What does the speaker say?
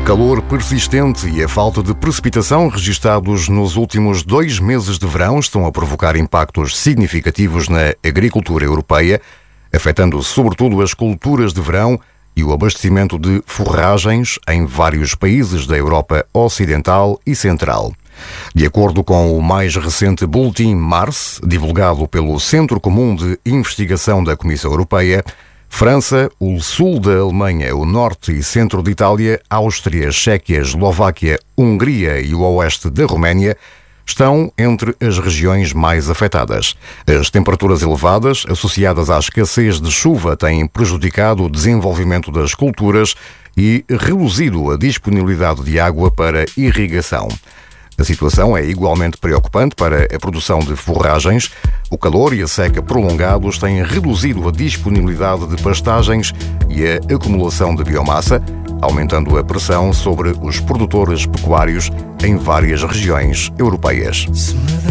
calor persistente e a falta de precipitação registados nos últimos 2 meses de verão estão a provocar impactos significativos na agricultura europeia, afetando sobretudo as culturas de verão e o abastecimento de forragens em vários países da Europa Ocidental e Central. De acordo com o mais recente Boletim Mars, divulgado pelo Centro Comum de Investigação da Comissão Europeia, França, o sul da Alemanha, o norte e centro de Itália, Áustria, Chequia, Eslováquia, Hungria e o oeste da Roménia estão entre as regiões mais afetadas. As temperaturas elevadas, associadas à escassez de chuva, têm prejudicado o desenvolvimento das culturas e reduzido a disponibilidade de água para irrigação. A situação é igualmente preocupante para a produção de forragens. O calor e a seca prolongados têm reduzido a disponibilidade de pastagens e a acumulação de biomassa, aumentando a pressão sobre os produtores pecuários em várias regiões europeias.